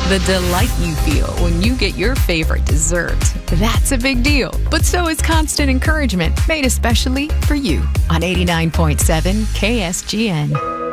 The delight you feel when you get your favorite dessert. That's a big deal. But so is constant encouragement made especially for you on 89.7 KSGN.